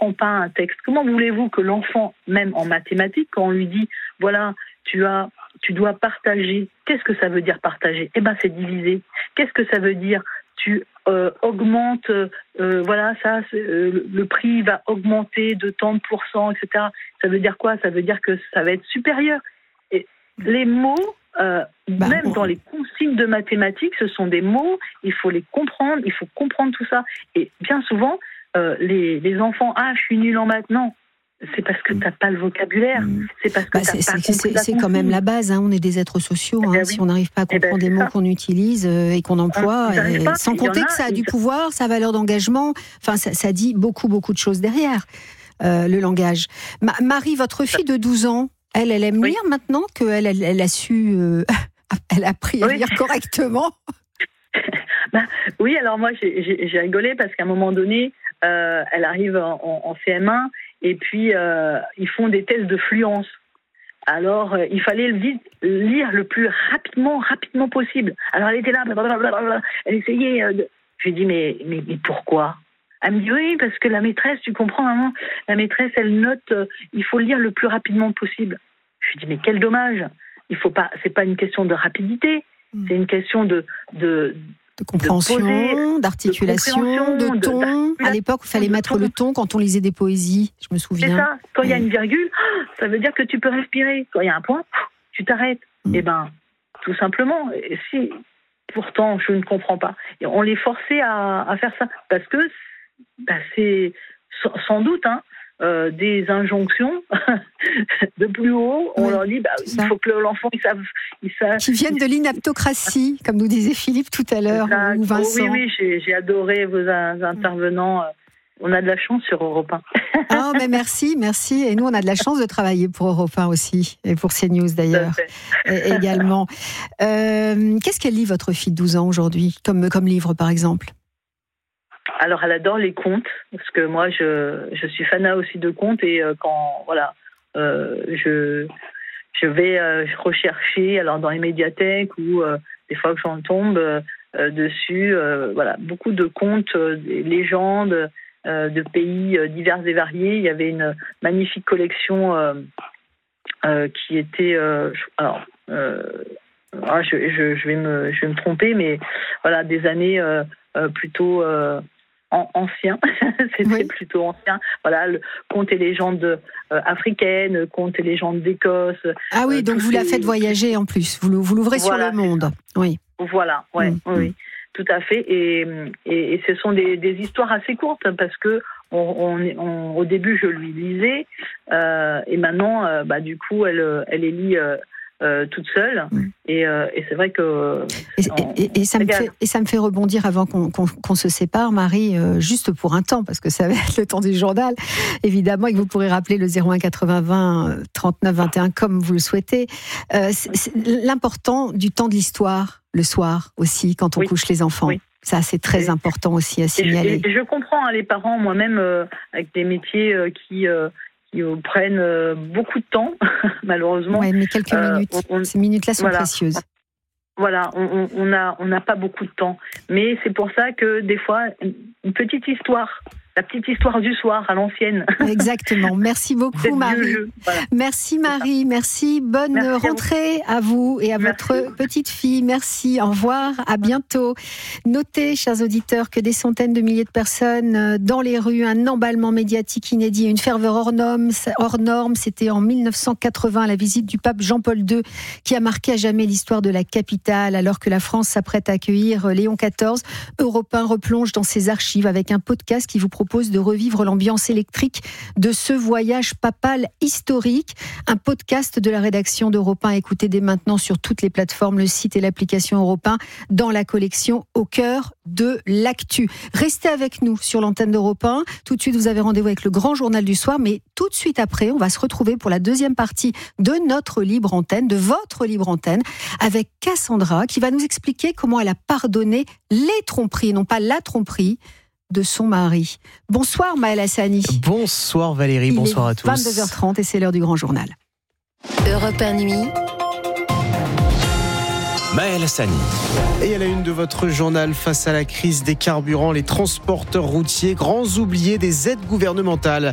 comprend pas un texte, comment voulez-vous que l'enfant, même en mathématiques, quand on lui dit, voilà, tu dois partager, qu'est-ce que ça veut dire partager ? Eh ben, c'est diviser. Qu'est-ce que ça veut dire ? Tu augmentes, le prix va augmenter de tant de pourcents, etc. Ça veut dire quoi ? Ça veut dire que ça va être supérieur. Et les mots, même dans les consignes de mathématiques, ce sont des mots, il faut les comprendre, il faut comprendre tout ça. Et bien souvent, les enfants, je suis nul en maths, non. C'est parce que tu n'as pas le vocabulaire. C'est parce que tu n'as pas compris la c'est quand même la base. On est des êtres sociaux. Si on n'arrive pas à comprendre des mots qu'on utilise et qu'on emploie, sans compter que ça a du pouvoir, sa valeur d'engagement. Enfin, ça dit beaucoup de choses derrière, le langage. Marie, votre fille de 12 ans, elle aime lire maintenant qu'elle a su... elle a appris à lire correctement. Oui, alors moi, j'ai rigolé parce qu'à un moment donné, elle arrive en CM1 et puis ils font des tests de fluence. Alors, il fallait lire le plus rapidement possible. Alors, elle était là, blablabla, elle essayait Je lui dis, mais pourquoi ? Elle me dit, oui, parce que la maîtresse, tu comprends, maman, la maîtresse, elle note, il faut lire le plus rapidement possible. Je lui dis, mais quel dommage. C'est pas une question de rapidité, c'est une question de compréhension, d'articulation, de ton. À l'époque, il fallait mettre le ton quand on lisait des poésies, je me souviens. C'est ça. Quand il y a une virgule, ça veut dire que tu peux respirer. Quand il y a un point, tu t'arrêtes. Eh bien, tout simplement, si pourtant je ne comprends pas. Et on les forçait à faire ça parce que c'est sans doute des injonctions de plus haut. On leur dit il faut que l'enfant il sache. Qui viennent de l'inaptocratie, comme nous disait Philippe tout à l'heure, ou Vincent. Oui, j'ai adoré vos intervenants. On a de la chance sur Europe 1. Mais merci. Et nous, on a de la chance de travailler pour Europe 1 aussi, et pour CNews d'ailleurs, également. Qu'est-ce qu'elle lit, votre fille de 12 ans aujourd'hui, comme livre par exemple ? Alors, elle adore les contes, parce que moi, je suis fanat aussi de contes, et je vais rechercher alors dans les médiathèques ou des fois que j'en tombe dessus, beaucoup de contes, des légendes de pays divers et variés. Il y avait une magnifique collection qui était... je vais me tromper, mais voilà, des années plutôt... ancien, c'était plutôt ancien. Voilà, le contes et légendes africaines, contes et légendes d'Écosse. Ah oui, donc vous la faites voyager en plus. Vous l'ouvrez sur le monde. Oui. Voilà, oui, tout à fait. Et ce sont des histoires assez courtes parce que au début je lui lisais et maintenant, du coup, elle les lit. Toute seule et c'est vrai que ça me fait rebondir avant qu'on se sépare, Marie, juste pour un temps, parce que ça va être le temps du journal évidemment, et que vous pourrez rappeler le 01 80 20 39 21 comme vous le souhaitez. C'est l'important du temps de l'histoire le soir aussi quand on couche les enfants. Ça, c'est très important aussi à signaler. Et je comprends les parents, moi-même, avec des métiers qui prennent beaucoup de temps, malheureusement. Oui, mais quelques minutes. Ces minutes-là sont précieuses. Voilà, on n'a pas beaucoup de temps. Mais c'est pour ça que des fois, une petite histoire, la petite histoire du soir à l'ancienne. Exactement. Merci beaucoup, Marie. Voilà. Merci, Marie. Merci. Bonne rentrée à vous et à votre petite fille. Merci. Au revoir. À bientôt. Notez, chers auditeurs, que des centaines de milliers de personnes dans les rues, un emballement médiatique inédit, une ferveur hors norme. C'était en 1980, la visite du pape Jean-Paul II, qui a marqué à jamais l'histoire de la capitale, alors que la France s'apprête à accueillir Léon XIV. Europe 1 replonge dans ses archives avec un podcast qui vous propose de revivre l'ambiance électrique de ce voyage papal historique. Un podcast de la rédaction d'Europe 1. Écoutez dès maintenant sur toutes les plateformes, le site et l'application Europe 1 dans la collection Au cœur de l'actu. Restez avec nous sur l'antenne d'Europe 1. Tout de suite, vous avez rendez-vous avec le grand journal du soir, mais tout de suite après, on va se retrouver pour la deuxième partie de notre libre antenne, de votre libre antenne, avec Cassandra qui va nous expliquer comment elle a pardonné les tromperies, non pas la tromperie de son mari. Bonsoir Maël Hassani. Bonsoir Valérie, bonsoir à tous. 22h30 et c'est l'heure du grand journal. Europe 1 nuit. Maël Hassani. Et à la une de votre journal, face à la crise des carburants, les transporteurs routiers, grands oubliés des aides gouvernementales.